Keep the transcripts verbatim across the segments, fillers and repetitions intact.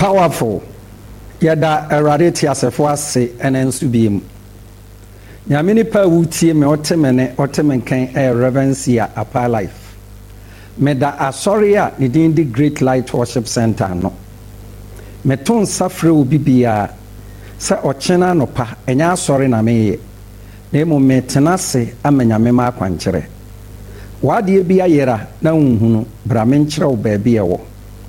Powerful. Yada Awurade ti asefo ase ene nso biem. Nyame ni pa wutie me otemene otemenkan e Reverencia Apa Life. Meda asori a ne din di Great Light Worship Center no. Meton safre obi bia se ochena no pa enya asori na meye. Na emu metenase amanyame ma akwankyere. Wade bi ayera na unhunu bra menkyere wo ba bi ewo.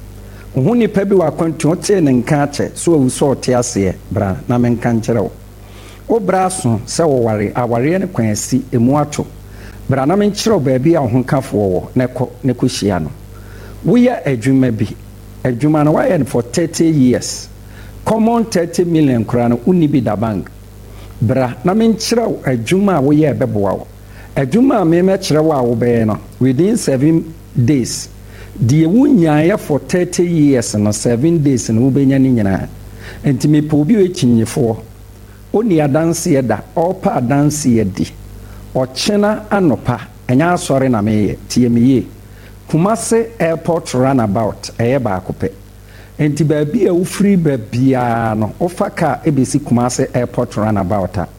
Wo nipa bi wakwantu ote ne nka ache so awuso ote ase bra na menka nkyere wo. Wo bra so se wo ware aware ne kwansi emu ato. Bra na menkyere wo ba bi a ho kafo wo ne ko ne ko hia no. Wo ya adwuma bi. Adwuma no wa for thirty years. Common thirty million kura no uni bi da bank. Bra na menkyere wo adwuma a wo ya beboa wo. Adwuma me me kyere wo a wo be no within seven days. Die wunyaya for thirty years no seven days no wobenya ni nyina. Enti me po bi wechinyefo. Oni adanse eda, opa adanse edi. Ochena anopa, enya asore na meye, tie meye. Kumase airport runabout, eye ba akope. Enti baabi a ufri baabia no, ofa ka ebesi Kumase airport runabout a.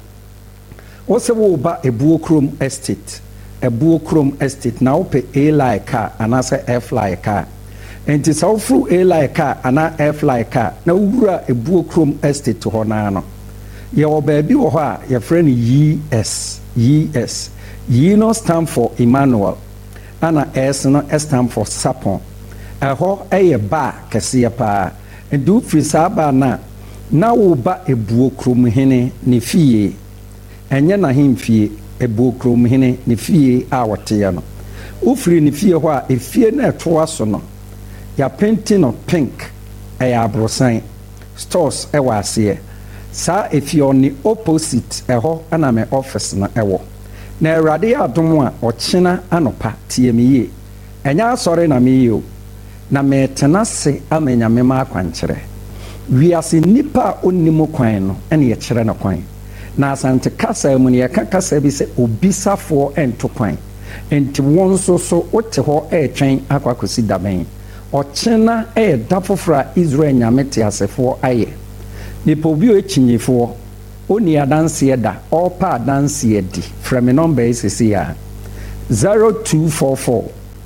Ose wo ba Ebuo Krom estate. Ebuo Krom estate na ope A-Line car anase F-Line car. Enti sa ofru A-Line car ana F-Line car na wura Ebuo Krom estate ho na no. Ye obabi wo ho a ye frɛ no E S. E S. E no stand for Emmanuel. Ana S no stand for Sapon. Eho eye ba kese pa. Edu firi sa ba na na wo ba Ebuo Krom hene ne fie. Enye na hemfie Ebuo Krom hene ne fie a wote ya no. Ufiri ne fie ho a efie na eto aso no. Ya painting no pink e ya brosan. Stores e wa ase. Sa efie on the opposite eho ana me office na ewo. Na Awurade adom a ochena anopa tie me ye. Enya asore na me ye o. Na me tenase amenya me ma akwankyere. Wiase nipa onimo kwan no ene ye kyere na kwan. Na asante kasa mu ne yaka kasa bi se obisafo ento kwan enti won so so wote ho e twen akwakosi daben ochena e dafofra Israel nyamete asefo aye nipo bi o chinyefo oni adanse da opa adanse di from a number is here zero two four four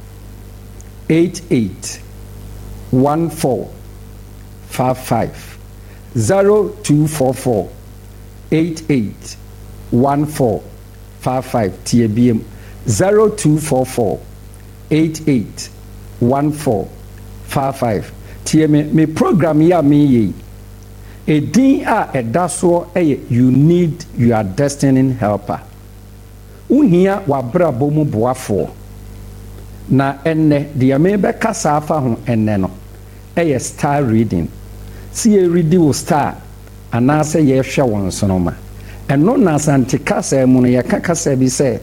eight eight one four five five zero two four four eight eight one four five five T B M zero two four four eight eight one four five five T M me program ya me ye a din a edaso e you need your destiny helper unhia wabra bomu boafo na enne de me be kasa afa ho enne no e star reading see a read wo star anase ye hwe won sonoma eno na asante kasa mu no ye kasa bi se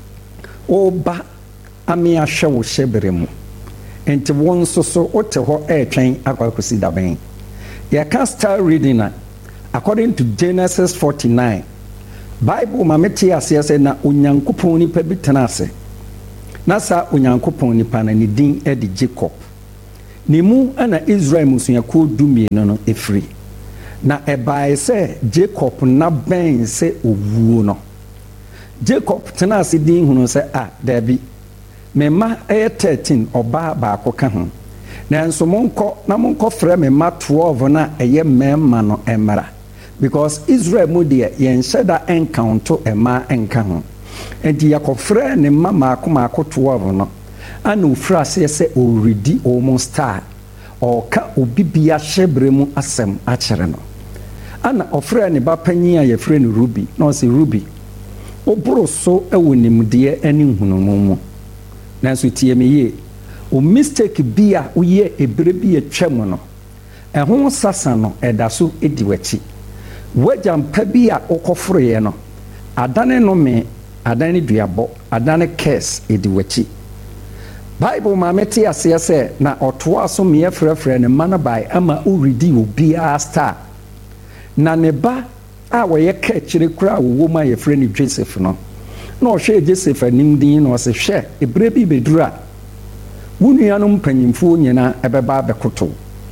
oba ame ahwe wo hyebere mu enti won so so ote ho e twen akwakosi daben ye can start reading na according to Genesis forty-nine Bible ma meti ase se na onyankopon ni pa bi tenase na sa onyankopon ni pa na ni din e di Jacob ni mu ana Israel musuako dumie no no efri na ebae se Jacob na ben se owuo no Jacob tena se din hunu se a dabi mema e thirteen oba ba akoka ho na nso monko na monko frɛ mema twelve na eye mema no emra because Israel mu de yen hyeda encounter ema enka ho enti yakofrɛ ne mama akoma akɔ twelve no ana ofra se se already almost star o ka obibia hyebre mu asem akyere no ana ofre ne ba panyin a ye frɛ no Ruby na se Ruby oboro so ewo nimde ani hunumu mu na so tie me ye o mistake bia wo ye ebre bi atwam no ɛho sasa no ɛda so edi wachi wajampa bi a okoforo ye no adane no me adane duabo adane curse edi wachi Bible ma meti ase ase na otoa so me frɛfrɛ ne mana bai ama o ready obi a star na ne ba a woye ka kire kura wo ma ye frɛ ni Joseph no na o hwɛ Joseph anim din na o se hwɛ ebre bi bedura wunuanom panyimfo nyina ebeba bekoto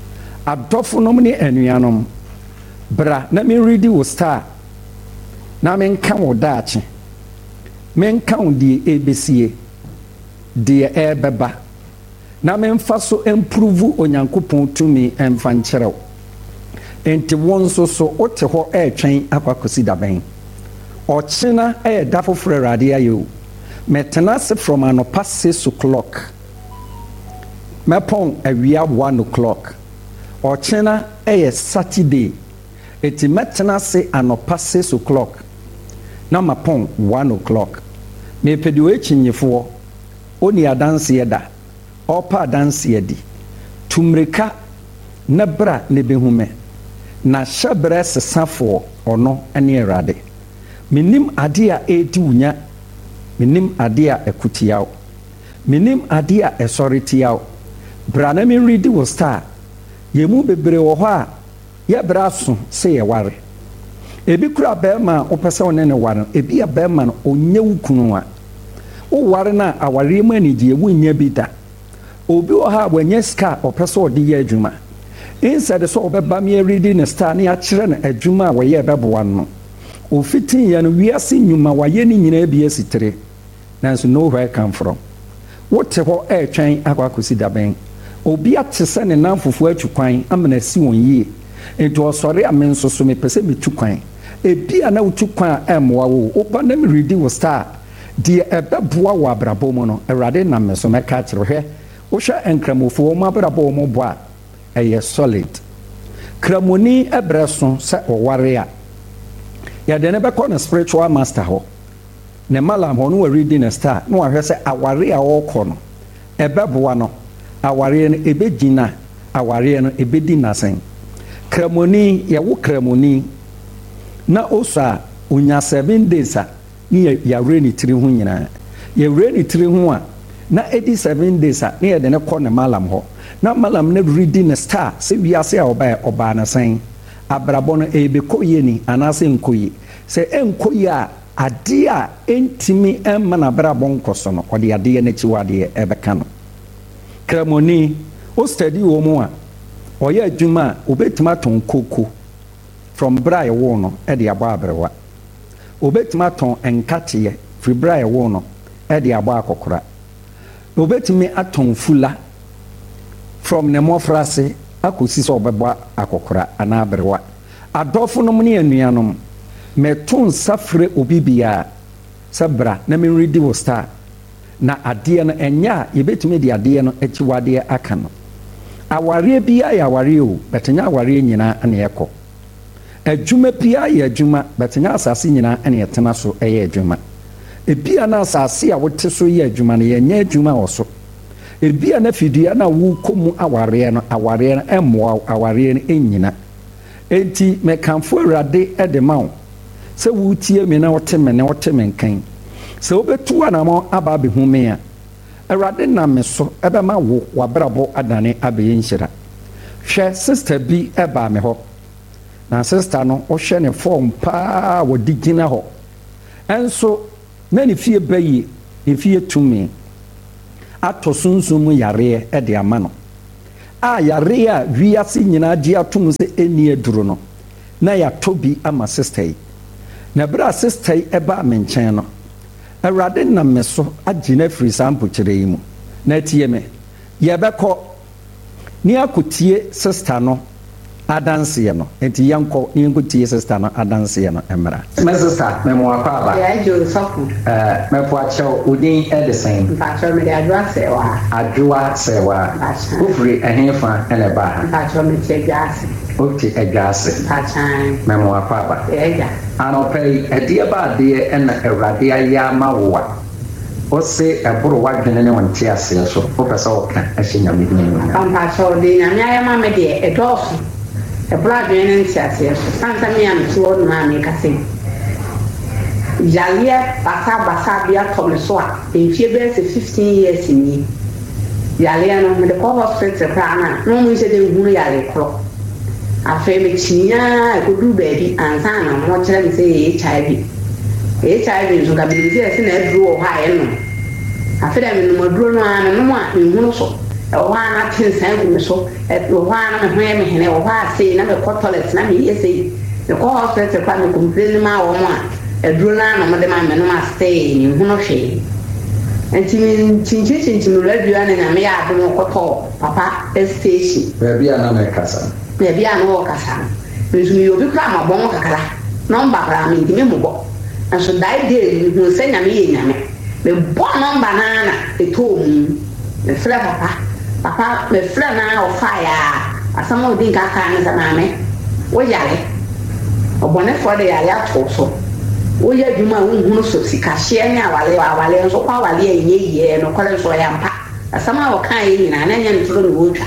adɔfo nom ne anuanom bra na me ready wo star na me nka wo daache me nka wo die ebesie die ebeba na me mfa so improve onyankopɔn tumi emfa nkyerɛw enti won so so ote ho etwen akwakosi daben ɔkyena ɛyɛ da foforo Awurade ayo metena se from anopa six o'clock mepon awia one o'clock ɔkyena ɛyɛ Saturday eti metena se anopa six o'clock na mapon one o'clock me pedi o echinyefo oni adanse da ɔpa adanse di tumreka na bra ne behume na hyɛbrɛ sesafo ɔno ɛne Awurade menim ade a edi wunya menim ade a ekutiaw menim ade a esoretiaw bra na me ready wo star yemu bebre wo hɔ a ye bra so se ye ware ebi kura bema opese one ne ware ebi ya bema no onye wukunu a wo ware na aware mu anigye wunya bi da obi wo ha wanye ska opese odi ye adwuma instead so obeba me ready ne star ne a kire na adwuma a wo ye beboa no ofitin ya no wiase nyuma waye ni nyina bi asitere nanso know where I come from wote ho e twen akwakosi daben obi atese ne nanfofo atwukwan amana si won yie ento osore amenso so me pese metwukwan ebi ana utwukwan emwa wo opa na me ready wo star de ebeboa wo abrabo mu no Awurade na me so meka kire hwe wo hwe enkramofo wo abrabo mu bo a eye solid kramoni ebreso se oware a ya de ne be call spiritual master ho ne malam ho no reading a star no ahwe se aware a wo kɔ no ebeboa no aware no ebegina aware no ebedi nasen kramoni ya wo kramoni na osa unya seven days a ni ya reni tiri hu nyina ya reni tiri hu a na edi seven days a ni ya de ne kɔ ne malam ho na malam ne reading a star se wiase a oba oba na sen abrabo no ebekɔye ni anase nkoye se enkoye a ade a entimi emma na brabo nkoso no ɔde ade na chiwade ebeka no kramoni o study wo mu a ɔyɛ adwuma obetima ton koko from brae wo no e de aba abrewa obetima ton enkateye free brae wo no e de aba akokora obetimi aton fula from ne mofrase akosi so obeba akokora ana abrewa adofo no ne anuanom meton safre obibia sabra na me ready wo star na ade no enya yebetumi de ade no achiwade aka no aware bia ya aware o betenya aware nyina na ekɔ adwuma bia ya adwuma betenya asase nyina na etena so eye adwuma ebia na asase a wote so ye adwuma na ye nya adwuma wo so ebia na fidua na wo komu aware no aware no emmoa aware no enyina enti mekamfo Awurade edema se wo tie me na wote me na wote me nkan se obetu anamo aba behume a Awurade na me so ebema wo wabrabo adane abeyi nhyira hwe sister bi eba me ho na sister no o hwe ne form pa wo digina ho enso na ne fie bayi ne fie tumi ato sunsum yare e de ama no a yare a wiase nyina gi atom se eni aduro no na ya tobi ama sister yi na bra sister yi eba me nkyɛn no Awurade na me so agina free sample kire yi mu na tie me ye bɛkɔ ni akotie sister no adanse ye no enti yankɔ ni nkotie sister no adanse ye no emra me sister me mo akwa ba ya jo sofu eh me po akyɛw odin edison pa kyɛw me de adwa sewa adwa sewa ofri ehefa ele ba ha pa kyɛw me che gas okay egase pa chan me mo akwa ba ya anopɛ ɛdeɛ ba adeɛ ɛna Awurade ayɛ ama wo a ɔse ɛboro wadwene ne wɔnte aseɛ so wopɛ sɛ wɔka ɛhyɛ nyame din mu pampakyɛw de nyame ayɛ ma me deɛ ɛdɔɔso ɛboro adwene ne nte aseɛ so sansa me a mete hɔ nom a meka sɛ yaleɛ basa-basa bi atɔ me so a mfie bɛyɛ sɛ fifteen years ni yaleɛ no mede kɔ hospital koraa na na ɔmo sɛ de nhunu yale korɔ afei me chinya ekodu baabi ansa na mo kyerɛ me sɛ H I V H I V nso ka bi sɛ sɛ na aduro wɔ ha ɛno afei da me no maduro no a no mo a nhunu so o wa na tin san gu me so e o wa na me hwe me hene o wa sei na me ko toilet na me yesei me ko hospital kwa me complain ma wo mo a eduro na na me de ma me no ma stay ni hu no hwe enti min chinchi chinchi no radio na na me ya do no ko to papa station be bia na me kasa be bia na wo kasa me su yo bi kwa ma bon kakala number pra me ndi me mo bo aso dai de hu se nya me ye nya me me bo number na na eto mu me fra papa papa me fra na o fire asamo din ka ka na na me wo yale obone for de yale ato so wo ya dwuma wo hu no so sika hye nya wale wale so kwa wale enye ye no kole so ya mpa asama wo kan yi na na nya ntoro no wo twa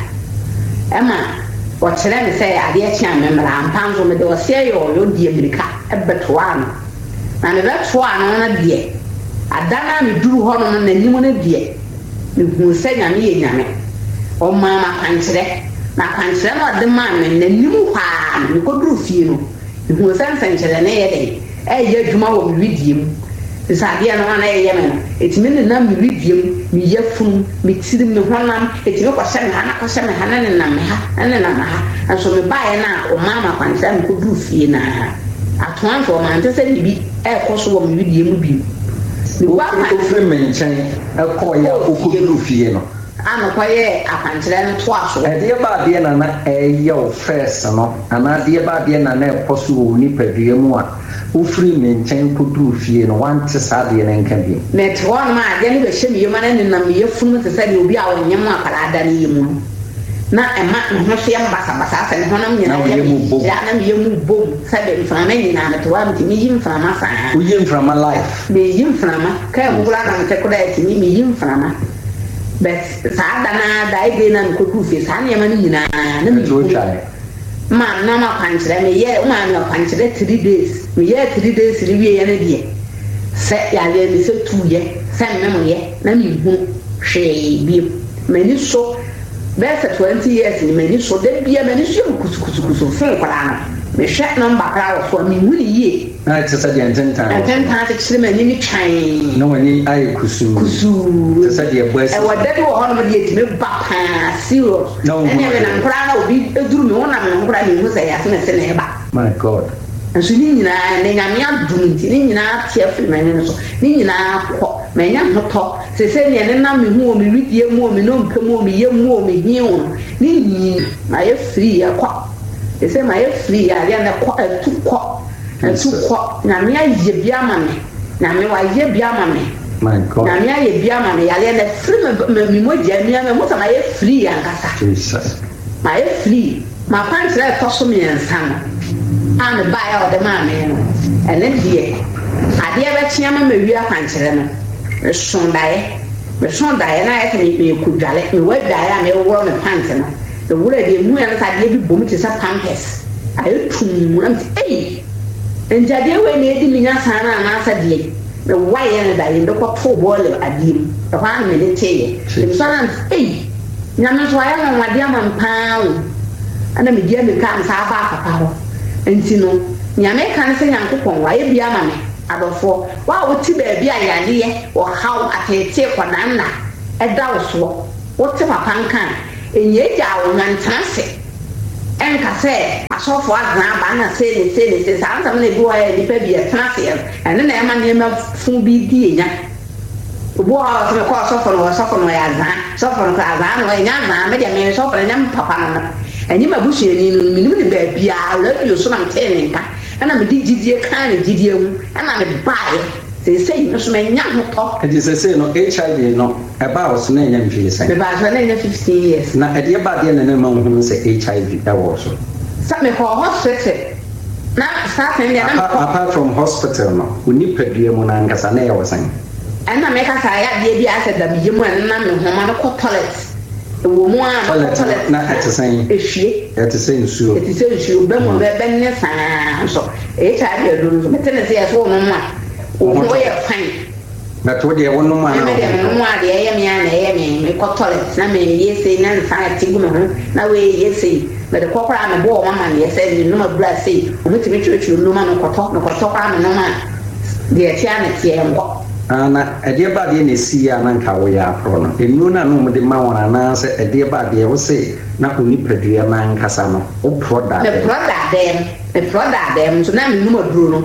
ema wo kire me se ade a chia me mra mpa nso me de wo se yo yo die mirika ebeto ano na me beto ano na die adana me duru ho no na nim na die me hu se nya me ye nya me o mama kwankire na kwankire no de ma me na nim kwa me ko duru fie no me hu se nsankire na ye de eh ye dwuma wo me widiem sadia no na ye me no etimi ne na me widiem me yefun me tirim me honam etimi ko hye me hana ko hye me hana ne na me ha ne na ma ha so me bae na o mama kwankire me ko duru fie na atoan so ma nte se bibi eh ko so wo me widiem bi me wa ko frem me nchen e ko ya ko ko duru fie no ano ko ye akwankire no to aso e de ba de na na e ye o first no ana de ba de na na e ko so wo ni padua mu a o free me nchen ko duru fie no wan te sa de na nka bi me to on ma de ni be hye me yema na ni na me yefunu te sa de obi a wo nyem akara da ni yemu na e ma no so yam basa basa sa ne honam nyina ya na me yemu bom sa de mfama ni na me to wa me mi yim mfama sa o yim mfama life me yim mfama ka mu gula na te ko da ti mi yim mfama but sa da na da ide na ko du fe sa ne ma ni nyina na me do try ma na ma kwankire me ye ma na kwankire three days me ye three days ri wie ye na die se ya le ni se two ye se me mo ye na me hu hwe bi me ni so best twenty years ni me ni so de bia me ni so kusu kusu kusu fe kwala na me hwe number kra so me hu ni ye na te sa de enten tan enten tan te kire me ni ni twan no wani ai kusu kusu te sa de boys e wa de wo hono me de ti me ba pa serious ene me na kra na obi eduru me wona me kra ni hu se ya se se ne ba my god nso ni nyina ne nyame adum nti ni nyina tie fi me ne so ni nyina kɔ me nya hoto se se ne ne na me hu o me widie mu o me no mpem o me ye mu o me hiu ni ni na ye free ya kɔ se se ma ye free ya ya ne kɔ etu kɔ etu kɔ na me aye bia ma me na me wa ye bia ma me my god na me aye bia ma me ya le ne free me me mo je me me mo sa ma ye free ya nkasa jesus ma ye free ma pantre to so me ensan and buy out the man and then die ade ba tia ma ma wi akwankire no me son dae me son dae na e me me ku dwale me wa dae a me wo me pant no the wura de mu ya sa de bi bom ti sa pampers ayo tum ram ei enjade we ne di minya sana na sa die me wa ye na dae ndo ko to ball adim e kwa me le teye me sana ei nyame so ya no wade amampa ana me dia me kan sa ba papa ho enti no nyame kan se nyankopon wa ye bia ma me adofo wa wo ti ba bia yale ye wo haw atete kwadan na eda wo so wo ti papa nkan enye ja wo nyantanse enka se asofo azan ba na se ne se ne se sa nsam na bi wa ye di pa bia tanse ene na e ma ne ma fun bi di enya obo a so ko asofo no asofo no ya azan asofo no ka azan no enya azan me de me asofo no nyam papa no eni mabusu eni no minim ne ba bia radio so na mtene nka ana me di gidie kan ne gidie mu ana me bae se se no so me nya ho to e se se no H I V no e ba o so na nya mfi se me ba so na nya fifteen years na e de ba de na na ma hu se H I V e wo so sa me ko hospital na sa ten ya na apart from hospital no uni padua mu na ngasa na e wo san ana me ka sa ya de bi ase da bi mu na me ho ma no ko toilet wo mu a toilet na atesen ehwie atesen nsuo atesen nsuo be mo be be ne san so H I V do me tene se ya so no ma o ho ye fine na to de wo no ma na me de no ma de ye me ana ye me me ko toilet na me ye se na san ti gu me ho na we ye se me de kokora me bo mama ne ye se ni no ma bra se o me ti me twetwe no ma no ko to no ko to kwa me no ma de tia na tie ngo ana ɛdeɛ ba deɛ na esi ya na nka wo ya apro no enu na no de ma wona na sɛ ɛdeɛ ba deɛ wo se na onipadua na nkasa no wo product the product dem the product dem so na me numa duro no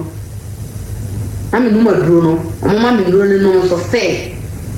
na me numa duro no o ma me duro no so se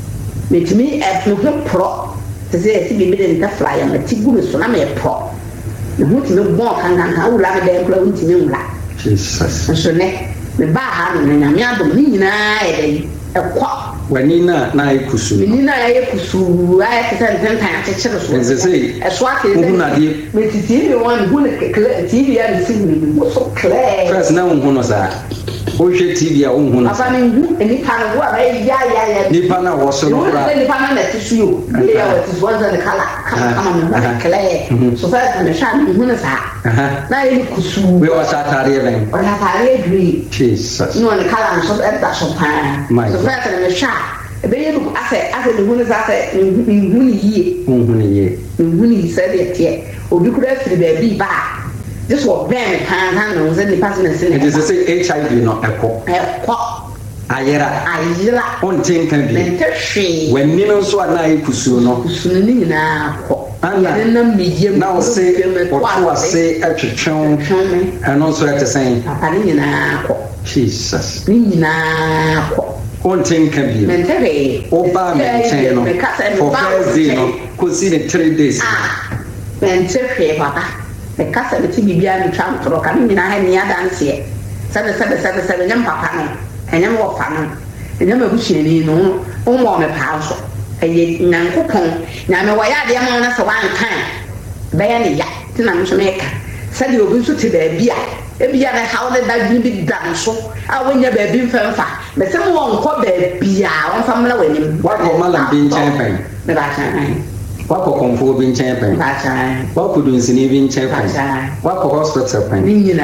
metimi e no ho pro te se esi bi de nta flyer ma ti gu me so na me pro ne ho ti me bon kan kan ka wula me dem pro ntimi wula Jesus so ne me ba ha no na me adom ni nyina e dai ekwa wani na na ekusu ni na ya ekusu ai te san tan tan che che so nze sei e so ake hu na die me ti tv one hu ne T V ya ni sin ni so clear first na hu no sa o hwe T V ya hu no aba ni hu ni pa no wa ya ya ya ni pa na wo so no ra ni pa na na ti su yo ni ya wa ti so za ne kala kama kama me clear so first me sha ni hu na sa na ya ekusu we wa sa tare ben o la tare gri Jesus no ne kala so e da so pa so first me sha ebe ye bu ase ase ni hu na sa ase ni hu ni yie hu ni yie hu ni se de tie obi kura firi ba bi ba this was very pan pan no ze ni pass na se it is say H I V no ekọ ekọ ayera ayera on tin kan bi mente hwe when ni no so na ekusu no kusu ni nyina akọ ana na medie na o se o to ase atwetwon eno so ete sen papa ni nyina akọ Jesus ni nyina akọ on tin kan bi mente hwe o ba me chen no for first day no ko see the three days ah mente hwe papa e kasa be ti bibia ni tram tro kan nyina ha ni adanse e sabe sabe sabe sabe nyam papa no enyam wo fa no enyam abuchiani no o mo me pa so eye nyankopon nyame wo ya de ma na se wan kan be ya ne ya ti na mso me ka sabe obi so te ba bia e bia na ha wo da bi bi dan so a wonya ba bi mfamfa me se mo nko ba bia won famla wanim wa ko malam bin chen pen me ba chan wako konfo bi nchen pen wako dunsini bi nchen pen wako hospital pen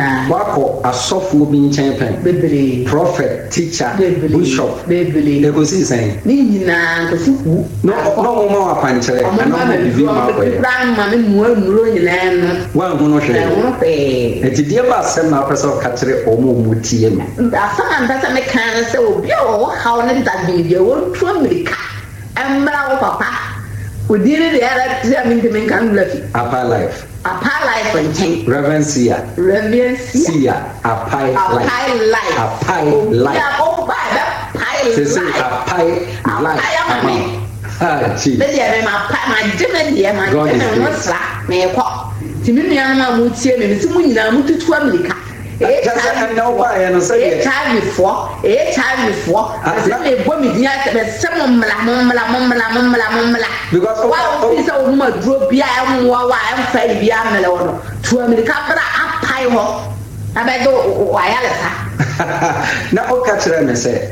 wako asofo bi nchen pen prophet teacher bishop e go si sen ni nyina ko si ku no no mo ma wa panchere ana mo bi ma ko e ran ma me mu anuro nyina no wa hu no hwe e ti die ba sem na person ka kire o mo mu tie me afa anda sa me kan se obi o ha ne da bi bi o tu amerika amra o papa udire de ara tia min de men kan lafi apa life apa life and reverencia reverencia apa life apa life apa life ya o ba da pai life se apa life ah chi de ya me ma pa ma de me de ma de no sla me ko ti mi nua ma mu tie me si mu nyina mu tutu amerika e ta na o ba ya no se e ta mi fo e ta mi fo se me bo mi dia se se mo mla mo mla mo mla mo mla mo mla because wa o fi se o ma duro bia e mo wa e fa bia mla wo to amerika bra apai ho abedo wa ya le sa na o ka kire me se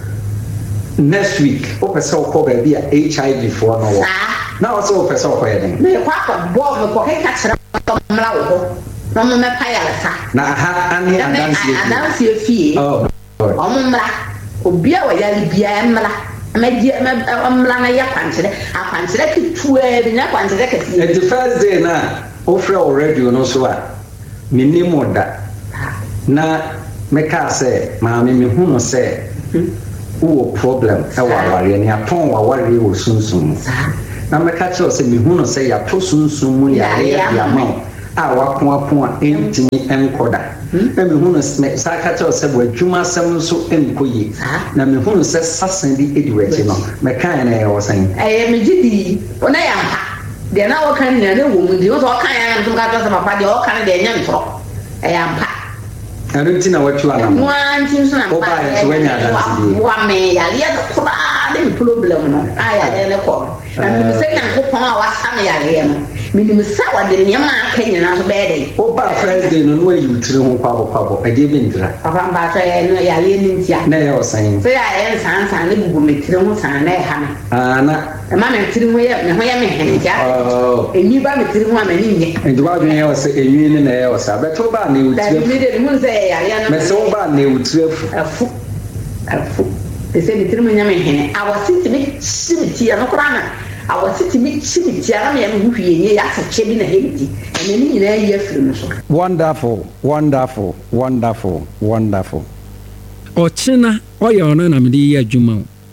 next week o pese o ko ba bia H I V for no wo na o se o pese o ko ye den me kwa ko bo me ko ka kire mla wo no me me pa ya le sa na ha ani adansi adansi fie oh o mo mla obi a wa ya bia mla me di me mla na ya kwanchere akwanchere kitu e bi na kwanchere kesi the first day na o frɛ o radio no so a me nimo da na me ka sɛ maame me hu no sɛ wo problem e wa ware ne aton wa ware wo sunsun na me ka kyerɛ sɛ me hu no sɛ ya to sunsun mu ya ya ya ma a wa ko apon a entimi enkoda na me hu no sa ka kyerɛ sɛ bo adwuma asɛm nso enkoyi na me hu no sɛ sasan di edi wachi no me kan na yɛ wosan eh me gidi ona ya mpa de na wo kan na na wo mu di wo so kan ya na tum ka to papa de wo kan de nya ntro eh ya mpa arunti na watu ana mo anti so na mpa ba ya so wanya adansi wa me ya le ko ba de problem no aya le ko na me se na ko pon a wa sa me ya le no minim sa wa de nyama aka nyina so be de o ba first day no no you tire ho kwabo kwabo e de bindira papa mba so e no ya le ni ntia na ye osan so ya e san san ne bubu me tire ho san na e ha me ana e ma me tire ho ye me ho ye me hene ja oh eni ba me tire ho ma ni nye e do ba dwen ye o se enwi ni na ye o sa beto ba na e da utire mi de mu se ya ya no me se o ba na e utire fu afu afu e se me tire mo nya me hene awasiti me simiti ya no kra na awasiti me simiti ya na me hu hwie nye ya sache bi na hemiti ene ni nyina ye afiri no so wonderful wonderful wonderful wonderful ochina oyo no na me di adwuma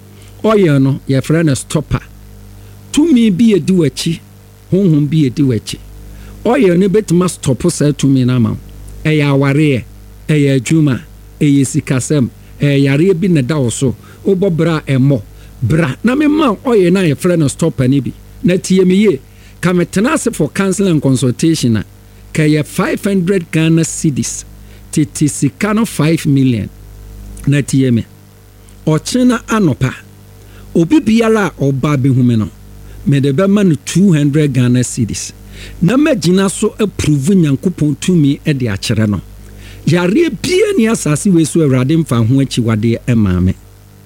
oil no ye frɛ no stopper tumi bi edi wachi honhom bi edi wachi oil no betuma stop sa tumi na ma ɛyɛ aware ɛyɛ adwuma ɛyɛ sikasɛm ɛyɛ yare bi na da wo so wobɔ bra ɛmɔ bra na me ma oil na ye frɛ no stopper ni bi na tie me ye ka metena ase for counseling and consultation na ka ye five hundred Ghana cedis titi sika no five million na tie me ɔkyena anopa obi biara ɔba behume no me de be man two hundred Ghana cedis na magina so approve nyankopɔn tumi e de akyere no yare bia ni asase we so awurade mfa ho akyiwade e maame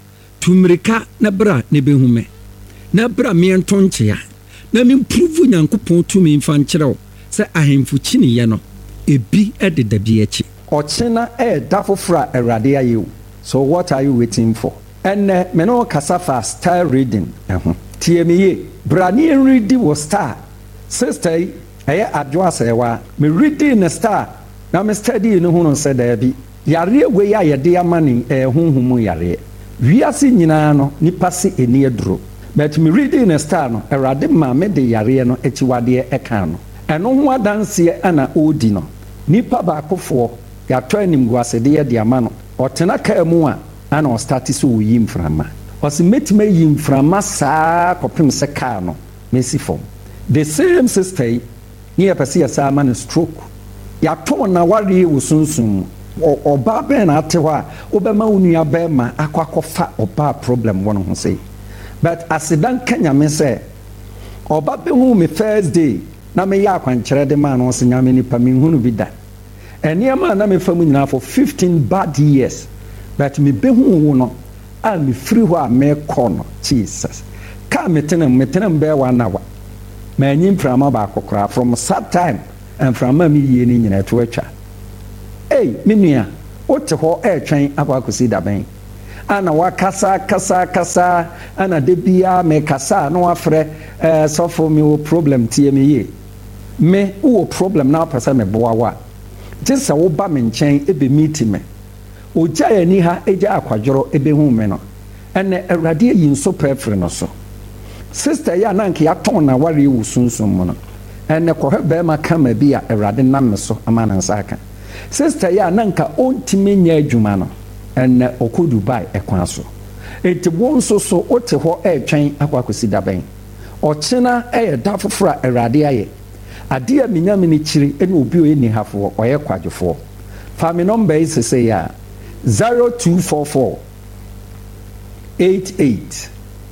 tumrika na bra ne behume na bra me ntonkyea na me prove nyankopɔn tumi mfa nkyerɛw sɛ ahemfo kyini ye no ebi e de da bi akyi ɔkyena e da fofora awurade ayew. So what are you waiting for? And uh, me no kasa fa star reading ɛho tie me ye brani readi wo star sister ɛyɛ adwoa sɛwa me reading the star na me study no ho no sɛ da bi yare we ya yɛde amane ɛho humu yare wiase nyinaa no nipa se eni aduro but me reading the star no awurade ma me de yare no akyiwade ɛka no ɛno ho adanse ana odi no nipa baakofo yɛatɔ anim guasede yɛ de ama no ɔtena kaa mu a ana ɔstarte so oyi mframa ɔse metima yi mframa saa kɔpem sɛ kaa no mesi fam the same sister yi ne yɛpɛsɛ yɛ saa ma no stroke yɛatɔ na wareɛ wɔ sunsum ɔbaa bɛn na ate hɔ a wobɛma wo nua bɛrima akɔ akɔfa ɔbaa problem wɔ no ho sɛ but asedan ka nyame sɛ ɔba bɛhu me first day na meyɛ akwankyerɛ de ma no ɔse nyame nipa menhunu bi da ɛnneɛma na mefa mu nyinaa for fifteen bad years but me behu wo no a me firi hɔ a mekɔ no Jesus ka metena metena mbɛ wa na wa ma anyi mframa ba akokora from that time mframa me yie ni nyina to atwa ei me nua wote hɔ ɛtwɛn akɔ akɔsi daben ana wakasa kasa kasa ana de bia me kasa no afrɛ eh sɔfo me wo problem tie me ye me wo problem na pɛsɛ me boa wa just wo ba me nkyɛn ebe meet me ogya ani ha egya akwadworo ebe hu me no ene awurade yi nso prefere no so sister ya nanke ya ton na ware wu sunsun mu no ene kɔhɛ bɛma kama bi a awurade nam me so ama nan saka sister ya nanka ontime nya adwuma no ene okɔ Dubai ɛkwan so enti won so so ote hɔ ɛtwɛn akwa kosi daben ɔkyena ɛyɛ da fofora awurade ayɛ ade a minyame ne kyiri ene obi o eni hafo ɔyɛ kwadwefo fa me number is say ya zero two four four eight eight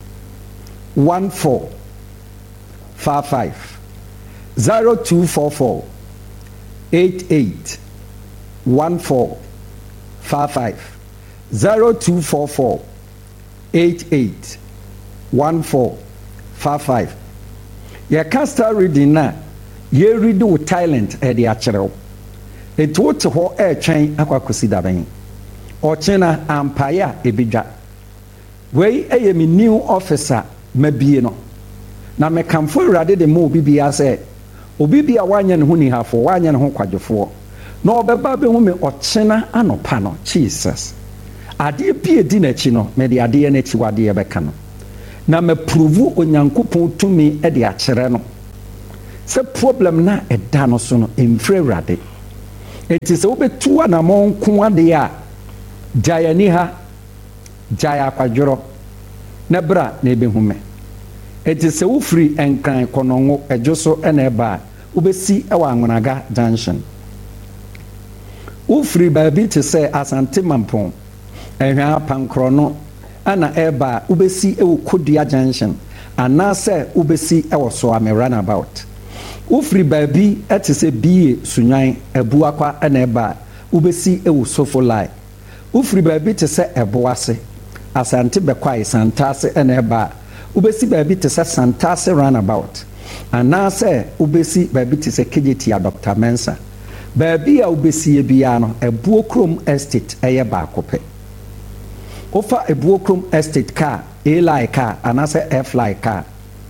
one four five five zero two four four eight eight one four five five zero two four four eight eight one four five five. Ya casta reading na ye read with talent e de akyerɛw etu wote hɔ ɛtwɛn akwa kosi daben ɔkyena ampaya ebidwa wei ɛyɛ me new officer mabie no na mekamfo awurade de mo obi bia sɛ obi bia wanyɛ ne ho ni hafo wanyɛ ne ho kwadwofoɔ na ɔbɛba bɛhu me ɔkyena anopa no Jesus adeɛ bi edi n'akyi no me de adeɛ n'akyi wadeɛ bɛka no na me prove onyankopɔn tumi e de akyerɛ no sɛ problem na ɛda no so no emfrɛ awurade eti sɛ wobetu anamɔ nko ade a gyae ni ha gyae akwadworo na bra na ebehu me eti sɛ wofiri ɛnkran kɔnɔngo ɛdwo so ɛna ɛba wobesi ɛwɔ Angonaga junction wofiri baabi te sɛ Asante Mampɔn ɛhwɛ apankorɔ no ana ɛba wobesi ɛwɔ Kodua junction anaasɛ wobesi ɛwɔ so ame runabout wofiri baabi ɛte sɛ bie sunwan abuakwa ɛna ɛba wobesi ɛwɔ Sofolai wofiri baabi te sɛ ɛboase Asante Bekwai Santase ɛna ɛba wobesi baabi te sɛ Santase runabout anaasɛ wobesi baabi te sɛ Kejetia Doctor Mensa baabi a wobesi ebia no Ebuo Krom Estate ɛyɛ baako pɛ ofa Ebuo Krom Estate car A-Line car anaasɛ F-Line car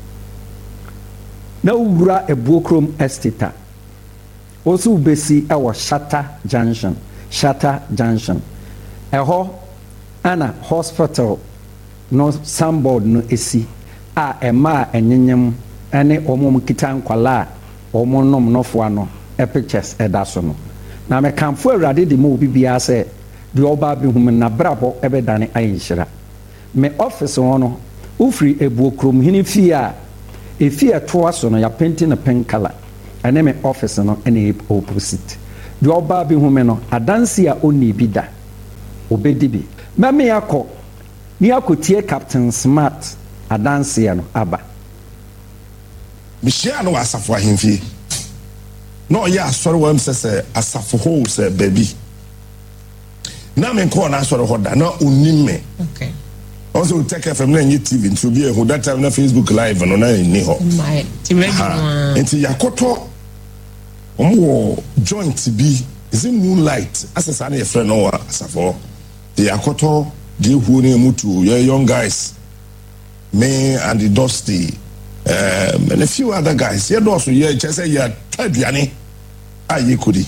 na wura Ebuo Krom Estate a oso wobesi ɛwɔ Shatta Junction Shatta Junction ɛhɔ ana hospital no soundboard no esi a ɛma a ɛnyenyem ɛne ɔmo kita nkwala a ɔmo nom nɔfoa no ɛ pictures ɛda so no na mekamfo awurade de mu obi biara sɛ deɛ ɔba bi hum na brabɔ ɛbɛdane ayɛ nhyira me office hɔ no wofiri ebuo krom hini fie a efi ɛtoa so no yɛapenti no pink color ɛne me office no ɛne opposite deɛ ɔba bi hum no adansi a ɔnni bi da obɛdi bi mɛme akɔ ni akɔtie Captain Smart adansi no aba mehyia no wɔ asafo ahemfie na ɔyɛ asɔre wɔ m sɛ sɛ asafo hɔ sɛ baabi na menkɔɔ na asɔre hɔ da na ɔnim me okay. Also Tech F M na nye T V nti obi ehu that time na Facebook live no na ni ho my ti regular nti yakoto omo joint bi is in moonlight asesa na your friend no asafo the yakoto the hu na mutu your young guys me and the Dusty um, and a few other guys ye do so ye chese ye taduane aye kodi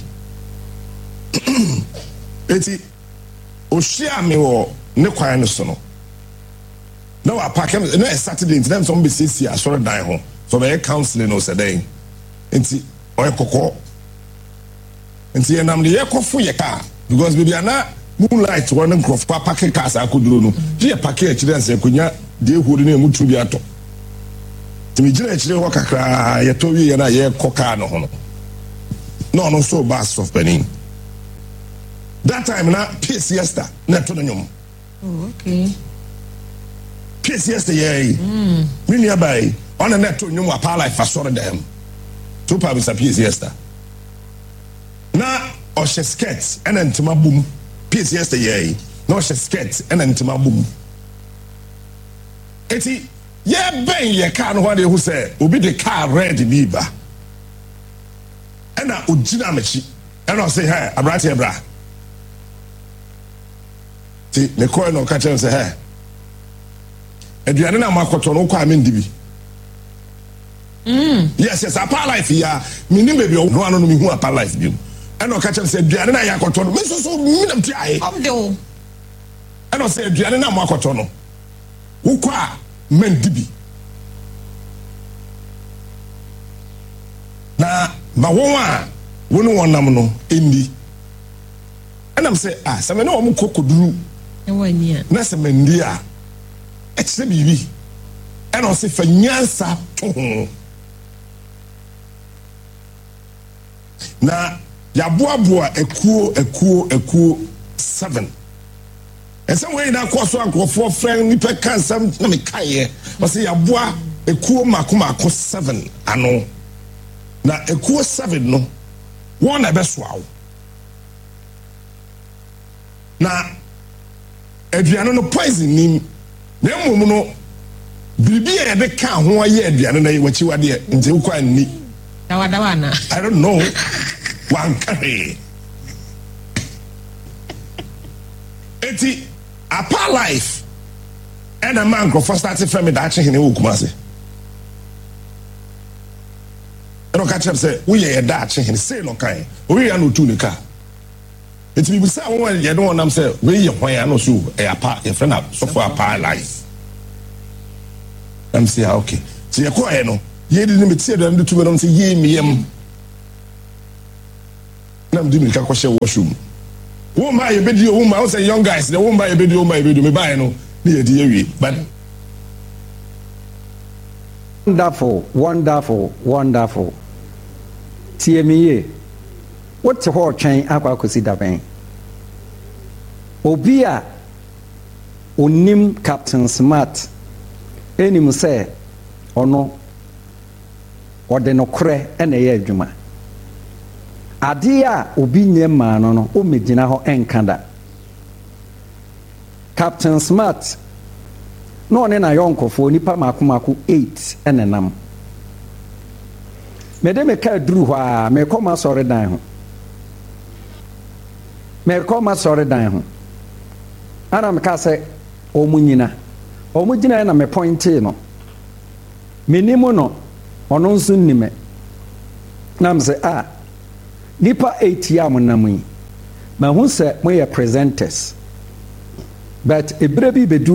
eti o share me wo ne kwan no so no no I pack him no Saturday into them some be six years sort of die home so be counseling no said nti oy kokko nti enam de yekofu ye car because baby ana moonlight one nkrof pa pack cars akoduro no je pack e kire nse konya de ehuri na emu tubi ato timi gire e kire ho kakra ye to wi ye na ye koka no ho no no no so bass of benin that time na P C Esther na to no nyom oh okay P C S yesterday, mm. me nearby on a net to new apart life for sort of them. Two pubs P C S now or she skets and then to my boom. P C S yesterday, no she skets and then to my boom. Eti, yeah, bang your car, no one who say, will be the car ready, Biba. And I would dynamic, and I'll say, hey, I'm right here, bra. See, the coin no catch and say, hey. Aduane na makoto no kwa me ndibi mm yes yes apa life ya me ni baby no ano no me hu apa life bi e no ka chem say aduane na yakoto no me so so me na mti aye obdo e no say aduane na makoto no wo kwa me ndibi na ba won a wo no wonam no endi enam say ah se me no mo kokoduru e wani a na se me ndi a it's the baby and also for nyansa na ya boa boa ekuo ekuo ekuo seven and some way na kwaso ankofo friend ni pe kan sam na me kaye o say ya boa ekuo makoma ko seven ano na ekuo seven no one na besoa na aduane no poison ni na mmom no bibi e be ka ho aye aduane na wachi wade nti ukwa ni dawa dawa na I don't know one carry eti apa life and a man go first start from that che hene okumase eno ka chem say we ye da che hene say no kan we ya no tu ne ka eti bi say won ye don nam say we ye hwan ya no so e apa ye friend so for apa life am say okay so ye ko e no ye di me tie do tu me no say ye mi yem nam di me ka ko she washroom wo ma ye bedi wo ma wo say young guys the wo ma ye bedi wo ma ye bedi me buy no na ye di ye wi but wonderful wonderful wonderful tie me ye what ho twen akwa akosi daben obi a onim Captain Smart enim say ono ode no kore ene ye adwuma ade a obi nyema no no o megina ho enkada Captain Smart no ne na yonkofo nipa makomako eight ene nam mede me ka duru ho a me koma sore dan ho me koma sore dan ho ana me ka se o munyina o mugina na me pointi no menimu no ono nso nime na me se ah nipa eight ya mo nam yi ma hu se mo ye presenters but ebere bi bedu a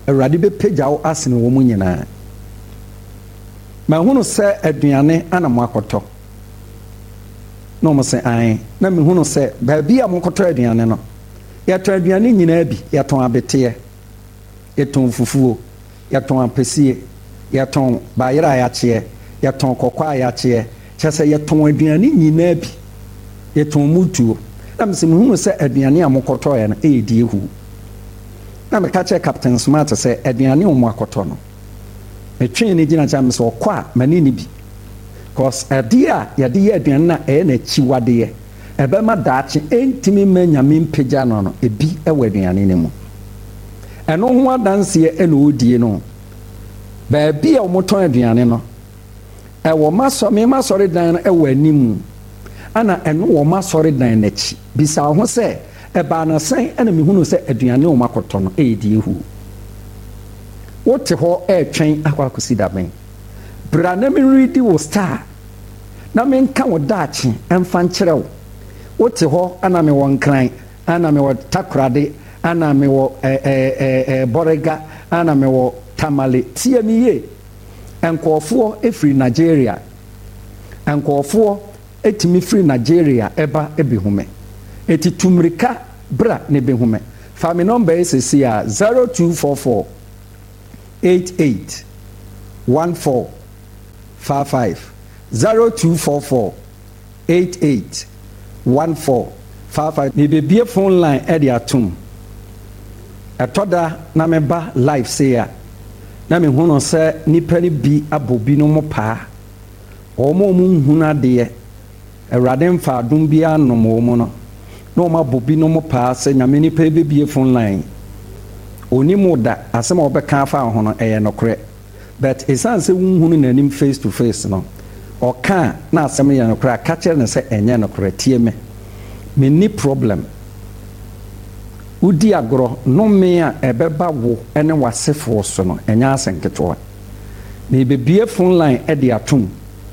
awurade bɛpagya wo asene wɔ mu nyinaa mahunu sɛ aduane ana mo akɔtɔ na ɔmo sɛ an na mehunu sɛ baabi a mokɔtɔ aduane no yɛtɔn aduane nyinaa bi yɛtɔn abeteɛ yɛtɔn fufuo yɛtɔn apɛsie yɛtɔn bayerɛ a yɛakyeɛ yɛtɔn kɔkɔɔ a yɛakyeɛ kyerɛ sɛ yɛtɔn aduane nyinaa bi yɛtɔn mutuo na mesɛ mehunu sɛ aduane a mokɔtɔeɛ no ɛyɛ die hu na meka kyerɛ Captain Smart sɛ aduane a mo akɔtɔ no metwee ne gyina kyerɛ me sɛ ɔkɔ a mane ne bi cause ɛdeɛ a yɛde yɛ aduane no a ɛyɛ n'akyiwadeɛ ɛbɛma daakye ɛntimi ma nyame mpagya no no ebi ɛwɔ aduane no mu ɛno ho adanseɛ ɛna ɔdie no baabi a wɔtɔn aduane no ɛwɔ masɔ me masɔre dan no ɛwɔ anim ana ɛno wɔ masɔre dan n'akyi bisa ho sɛ ɛbaa na sɛn ɛna mehunu sɛ aduane wɔn akɔtɔ no ɛyɛ die hu wote hɔ ɛɛtwɛn akɔ akɔsi dabɛn bra na meredi wo star na menka wo daakye ɛmfa nkyerɛ wo wote hɔ ana mewɔ nkran ana mewɔ takorade ana mewɔ ɛɛ bɔrega ana mewɔ tamale tie me yie nkɔɔfoɔ efiri Nigeria nkɔɔfoɔ etimi firi Nigeria ɛba ebehume eti tumrika bra ne behume family number is a zero two four four eight eight one four five five zero two four four eight eight one four five five me bebie phone line ɛde atum ɛtɔda na me ba live say a na me hu no sɛ nipa ni bi abɔ bi no mo paa ɔmo mo nhunu adeɛ awurade mfa adom bi anom wɔ mu no na ɔmo abɔ bi no mo paa sɛ nyame nipa bebie phone line oni mo da asɛm a ɔbɛka afa ho no ɛyɛ nokorɛ but ɛsiane sɛ wohunu n'anim face to face no ɔka na asɛm yɛ nokorɛ aka kyerɛ ne sɛ ɛnyɛ nokorɛ tie me menni problem wodi agorɔ nnome a ɛbɛba wo ne w'asefoɔ so no ɛnyɛ asɛnketewa na ɛbɛbie phone line ɛde atom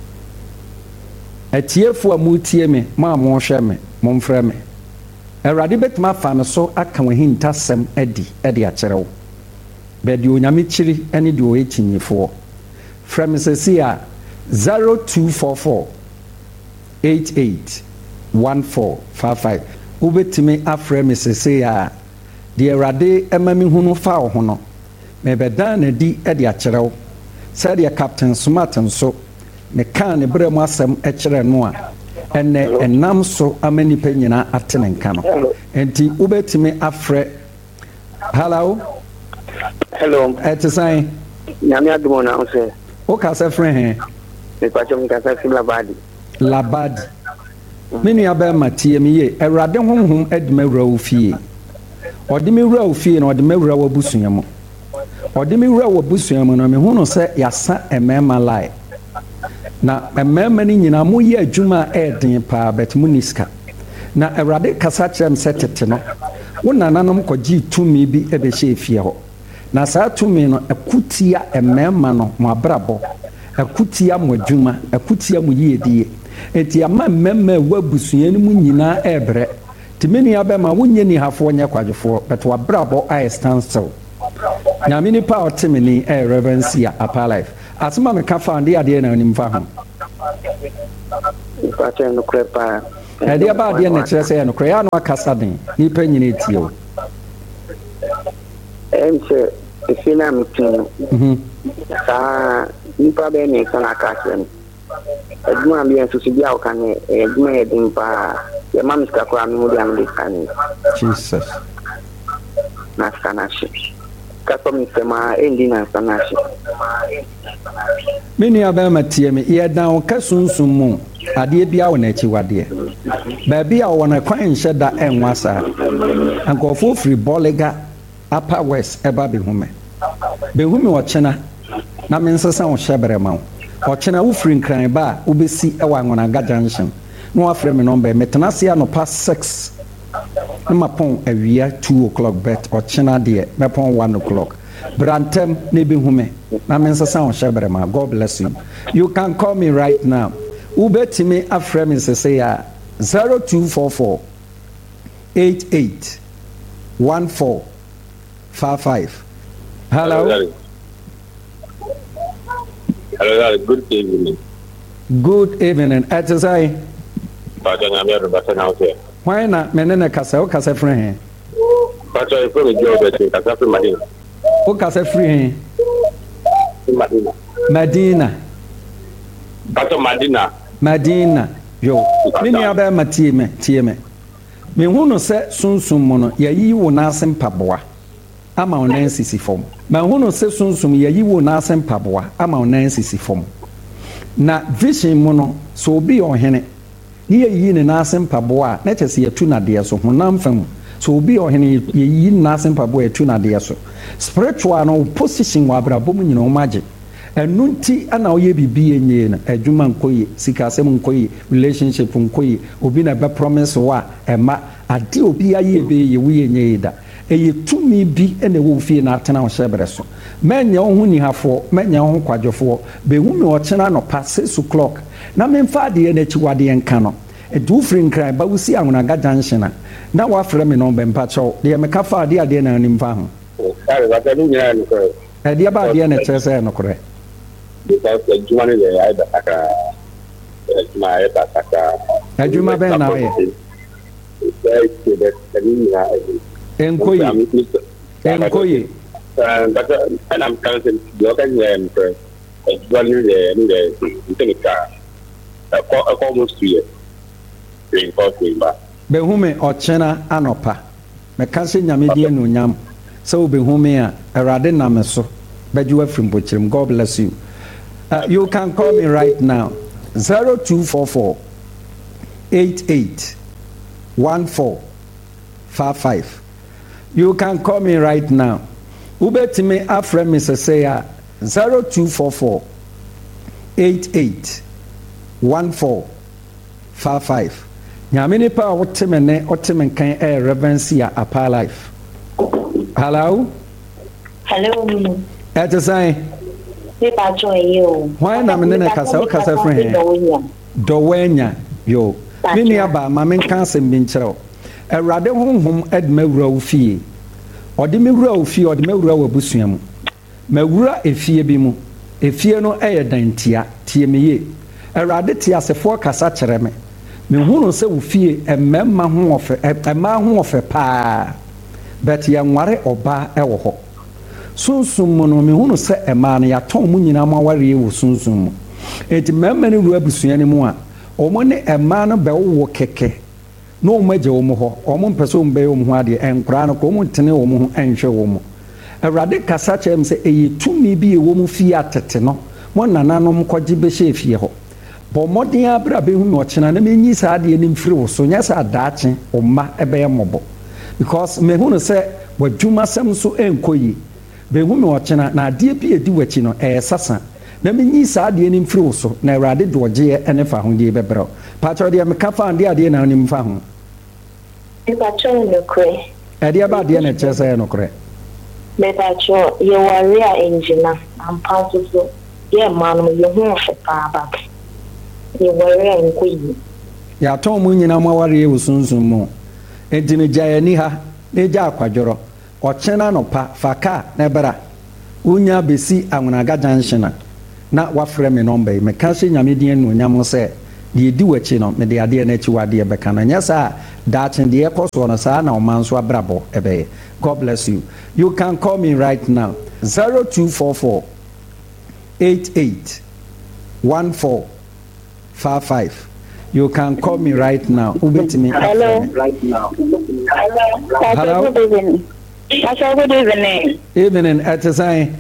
atiefoɔ a motie me ma a mohwɛ me momfrɛ me awurade bɛtumi afa me so aka w'ahintasɛm adi ɛde akyerɛ wo bɛdeɛ onyame kyiri ne deɛ ɔyɛ kyinyifoɔ frɛ me sɛsi a zero two four four eight eight one four five five wobɛtumi afrɛ me sɛsi a deɛ awurade ɛma me hunu fa wo ho no mebɛdan n'adi de akyerɛ wo sɛdeɛ Captain Smart nso ne kaa ne berɛ mu asɛm kyerɛ no a ɛnɛ ɛnam so ama nipa nyinaa ate ne nka no enti wobɛtumi afrɛ hello hello ɛte sɛn nyame adom na wo sɛ wokasa frɛ he mepatwɛ mekasa fi labadi labadi me nua bɛma tie me ye awurade honhom adi me wura wo fie ɔde me wura wo fie na ɔde me wura wo abusua mu ɔde me wura wo abusua mu no mehu no sɛ yɛasa ɛmɛɛma lie na mmarima no nyinaa moyɛ adwuma a ɛɛden paa but mu ni sika na awurade kasa kyerɛ m sɛ tete no wo nananom kɔgyee tumi bi ɛbɛhyɛ efie hɔ na saa tumi no ɛkutia mmarima no mo abrabɔ ɛkutia mo adwuma ɛkutia mo yiedie enti ama mmarima a wɔabusua no mu nyinaa ɛɛbrɛ tumi nua bɛma wonyɛ ni hafoɔ nyɛ kwadwofoɔ but wabrabɔ ayɛ stand still nyame nipa a ɔte me ni ɛyɛ Reverend Sia Apa Life asoma me ka fa ndi adeɛ na onim fa ho mepatwɛ nokorɛ paa ɛdeɛ ba adeɛ na kyerɛ sɛ yɛ nokorɛ yɛ ano akasa den nipa nyina etie o ɛm sɛ ɛfie no a metim no saa nipa bɛɛ ne nsa no aka kyerɛ me adwuma bi nso so bi a woka ne adwuma yɛ den paa yɛma me sika koraa mehu de a mede sika ne Jesus na sika no ahye kasɔ me nsɛm a ɛndi na nsa no ahye me nua bɛma tie me yɛdan wo ka sunsum mu adeɛ bia wɔ n'akyi wadeɛ baabi a wɔwɔ no kwan nhyɛ da ɛnwa saa nkɔɔfoɔ firi bɔlega Upper West ɛba behume behume ɔkyena na me nsesa wo hyɛ brɛ ma wo ɔkyena wofiri nkran ba a wobɛsi ɛwɔ Angonaga Junction na wafrɛ me nɔmba metena se anɔpa six na mapɔn awia two o'clock bet ɔkyena deɛ mɛpɔn one o'clock brantem na behume na me nsesa wo hyɛ brɛ ma God bless you you can call me right now wobɛtumi afrɛ me sese a zero two four four eight eight one four five five Hello. Hello, Hello. Good evening. Good evening. At say. But I'm here to now here. Why not? Menene kasa o kasa free hen. But I from job that kasa free Madina. O kasa free hen. Madina. Madina. Kasa Madina. Madina. Yo. Mini aba ma tie me, tie me. Me hu no se sunsum mo no yayi wo na asem paboa. Ama onan sisi fom. Me hu no se sunsum yayi wo na asem paboa. Ama onan sisi fom. Na vision mo no so obi ohene. Ni yayi ne na asem paboa na kyese yatu na de so honam fam. So obi ohene yayi na asem paboa yatu na de so. Spiritual no position wa abrabom nyina o mage. Enu nti ana oye bibi enye na adwuma nkoye sikasem nkoye relationship nkoye obi na be promise wa ema ade obi aye be ye we enye da eye tumi bi ene wo fie na atena o hyebere so menya wo hu ni hafo menya wo kwadwofo be hu me o kyena no pa six o'clock na memfa de na chiwade enka no edu free nkran ba wusi anwona ga junction na wa frɛ me no be mpa chew de me ka fa de ade na nimfa ho Sorry, what I do nya no ko. E de ba de na kyerɛ no korɛ. Because the Juma is a Aka, my Aka. Ajuma be na ye. Enkoye. Enkoye. And I'm counting the organ for one in the car. Almost two years. Reinforcing back. Be hume ochena anopa. Me kanse nyame die no nyam. So be hume a erade na me so. Beju afrim bochirim. God bless you. Uh, you can call me right now. zero two four four eight eight one four five five. You can call me right now. Ubetime afre me say zero two four four eight eight one four five five. Nyamini pa woteme ne woteme kan e reverencia apa life. Hello? Hello. At the sign. Why na menene kasa o kasa friend Dowenya yo mini aba ma men kan sem bin kyerɛw awurade honhom edma wura wo fie ɔde me wura wo fie ɔde me wura wo abusua mu ma wura efie bi mu efie no ɛyɛ dantia tie me ye awurade tie asefo kasa kyerɛ me me hunu sɛ wo fie emma ho ofe emma ho ofe paa bet ya nware oba ɛwɔ hɔ sunsum mu no me hunu sɛ ɛma no yɛatɔn mu nyina ma ware wo sunsum mu enti mɛma ne wura abusua ne mu a ɔmo ne ɛma no bɛwo kɛkɛ no ɔmo agye ɔmo hɔ ɔmo mpɛ sɛ ɔmo bɛyɛ ɔmo ho adeɛ ɛnkora no ko ɔmo ntene ɔmo ho ɛnhwɛ ɔmo awurade kasa kyerɛ m sɛ ɛyɛ tumi bi ɛwɔ mu fie atete no mo nananom kɔgye bɛhyɛ fie hɔ bɔ mmɔden abra bɛhu me ɔkyena na menyi saa adeɛ no mfiri wo so nyɛ sɛ adaakye ɔma ɛbɛyɛ mmɔbɔ because mehu no sɛ wadwumasɛm so ɛnkɔ yi bɛhu me ɔkyena na adeɛ bi ɛdi w'akyi no ɛyɛ sasa na menyi saa adeɛ no mfiri wo so na awurade de ɔgyeɛ ɛne fa ho deɛ bɛbrɛ pakyɛw deɛ meka fa adeɛ adeɛ na wonim fa ho mepakyɛw nokorɛ ɛdeɛ ba adeɛ na ɛkyerɛ sɛ yɛ nokorɛ mepakyɛw yɛware a ɛngyina ampa nso so yɛ mma no yɛhu ɔfɛ paa ba yɛware a nkɔ yi yɛatɔn mu nyina mo aware wɔ sunsum mu enti no gya yɛni ha na ɛgya akwadworɔ ɔkyena no pa fa kaa na ɛbɛra wonya bɛsi anwonaga junction a na wafrɛ me nɔmba yi meka hyɛ nyame din anuonyam sɛ deɛ ɛdi w'akyi no mede adeɛ no akyi wadeɛ bɛka no nyɛ saa daakye deɛ ɛkɔ soɔ no saa na ɔma nso abrabɔ ɛbɛyɛ God bless you. You can call me right now zero two four four eight eight one four five five. You can call me right now. Ubetimi. Hello. Right now. Hello. Hello. Good evening. Pastor, good evening. Evening. At the sign.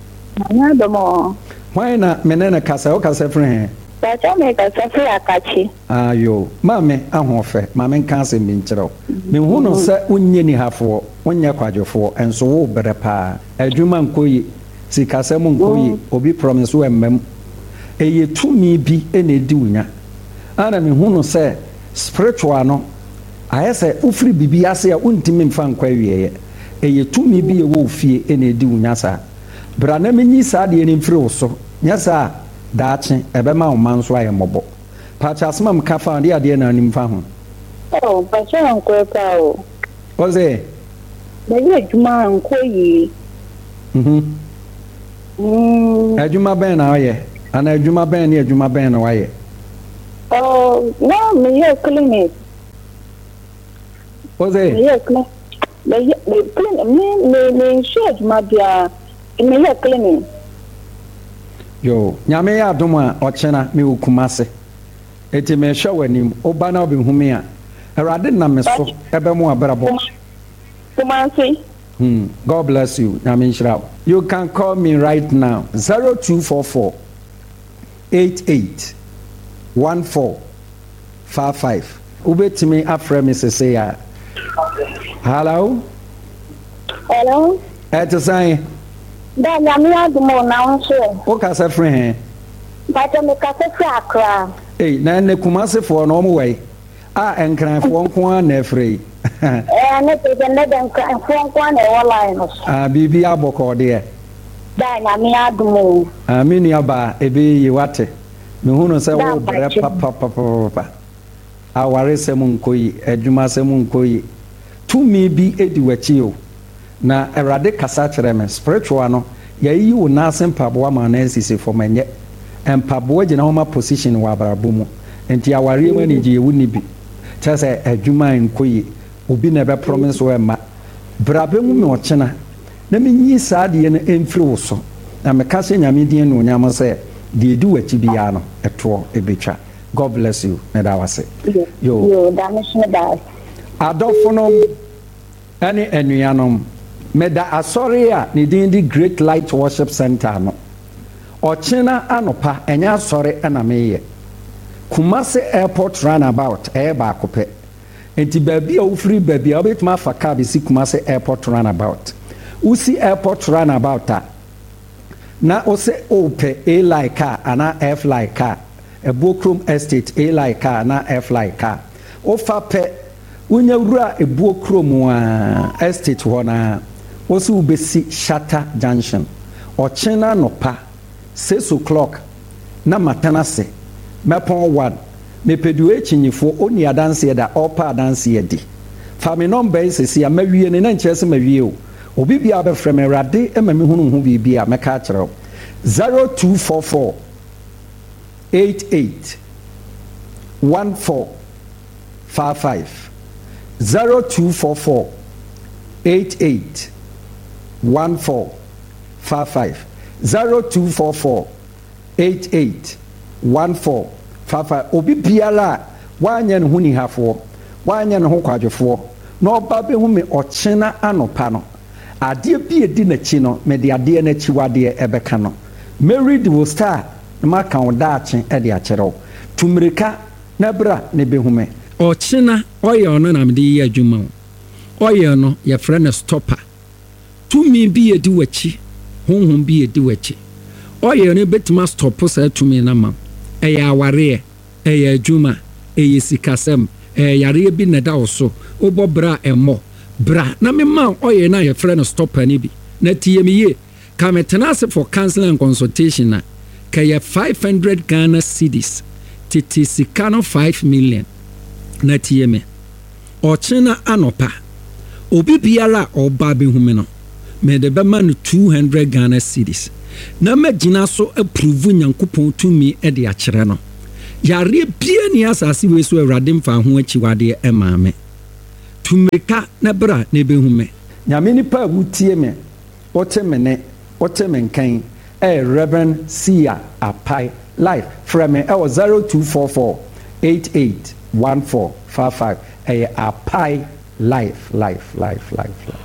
Why not? Menena kasa o kasa friend. Pastor, me kasa free akachi. Ayo, mame ahofe, mame kanse minkyerɛw. Me hu no sɛ unye ni hafo, unye kwadwofo, enso wo bere pa. Adwuma nkoyi, sikasɛm nkoyi, obi promise wo emmam. Eye tumi bi ene di unya. Ana me hu no sɛ spiritual no ayɛ sɛ ufiri bibi ase a untimi mfa nkwa wieye. Eye tumi bi ye wo fie ene di unya sa. Bra na menyi saa de ne mfiri wo so. Nya sa daakye ebema wo man so ayemɔbɔ. Pacha asma mka fa de ade na anim fa ho. Oh, pacha nko pa o. Oze. Na ye adwuma nko yi. Mhm. Mm. Adwuma bɛn na ɔyɛ? Ana adwuma bɛn ne adwuma bɛn na wayɛ? Oh, no, me here clinic. Ose? Me here clinic. Me me clinic. Me me me share adwuma bia. Me here clinic. Yo, nyame ya adom a ɔkyena me Kumase. Eti me hwɛ w'anim, oba na obɛhu me a. Awurade nam me so ebe mu abrabɔ. Kumase. Hmm. God bless you. Nyame nhyira wo. You can call me right now. zero two four four eight eight one four five five. Ubetimi afrɛ me sese ya. Hello? Hello? Ɛte sɛn? Da nyame adumo na nso. Wo kasa frɛ he? Bata me kasa frɛ Accra. Ei, na ne Kumasefoɔ no ɔmo wai. A enkranfoɔ nko a na afrɛ. Eh, ne te de ne den kranfoɔ nko na ɛwɔ line no. Ah, bibi abɔkɔ deɛ. Da nyame adumo. Ah, me nua ba ebe yi wate. Me hu no sɛ wo brɛ papa papa papa. Aware sɛm nkoyi, adwuma sɛm nkoyi. Tumi bi edi w'akyi o. Na Awurade kasa kyerɛ me spiritual no yɛyi wo nase mpaboa ma na esisi fam enye mpaboa gyina homa position wɔ abrabɔ mu enti aware mu ani gye ewu ni bi kyerɛ sɛ adwuma nkoyi obi na ɛbɛ promise wo ɛma brabe mu me ɔkyena na menyi saa deɛ no emfiri wo so na meka sɛ nyame din no nyama sɛ deɛ di w'akyi biara no ɛtoɔ ebetwa. God bless you. Me da wase. Yo yo da me shine da adɔfonom ɛne anuanom meda asɔre a ne din di Great Light Worship Center no ɔkyena anopa ɛnyɛ asɔre ɛna meyɛ Kumase Airport Runabout ɛyɛ baako pɛ enti baabi a wofiri baabi a wobɛtumi afa car bɛsi Kumase Airport Runabout wosi Airport Runabout a na wose wopɛ A-Line car anaa F-Line car Ebuokrom Estate A-Line car anaa F-Line car wofa pɛ wonya wura Ebuokrom a estate hɔ na wosi wobɛsi Shatta Junction ɔkyena nopa six o'clock na matanase mepon one mepedu echinyifo oni adanse da opa adanse di fa me number sisi a mawie ne na nkyerɛ sɛ mawie o obi bia bɛfrɛ me rade e ma me hunu hu bibia meka kyerɛw zero two four four eight eight one four five five zero two four four eight eight one four five five zero two four four eight eight one four five five obi biara wanya ne ho ni hafoɔ wanya ne ho kwadwefoɔ na ɔba be hu me ɔkyena anopa no adeɛ bi edi n'akyi no me de adeɛ n'akyi wadeɛ ɛbɛka no Mary de wo star ma ka wo daakye ɛde akyerɛw tumirika na bra ne be hu me ɔkyena ɔyɛ ɔno na me de yɛ adwuma ɔyɛ no yɛfrɛ no stopper tumi bi edi w'akyi honhom bi edi w'akyi ɔyɛ no betuma stop saa tumi na ma ɛyɛ awareɛ ɛyɛ adwuma ɛyɛ sikasɛm ɛyɛ yareɛ bi na da wo so wobɔ bra ɛmmɔ bra na mema ɔyɛ no a yɛfrɛ no stopper ni bi na tie me ye ka metena ase for counseling and consultation na ka yɛ five hundred Ghana cedis tete sika no five million na tie me ɔkyena anopa obi biara ɔba bɛhu me no me de bɛma no two hundred Ghana cedis na magina so approve nyankopɔn tumi e de akyerɛ no yare bia ni asase we so Awurade mfa ho akyiwade e maame tumirika na bra na behu me nyame nipa a wutie me wote me ne wote me nkan e Reverend Sia Apai live from me e zero two four four eight eight one four five five e Apai live live live live live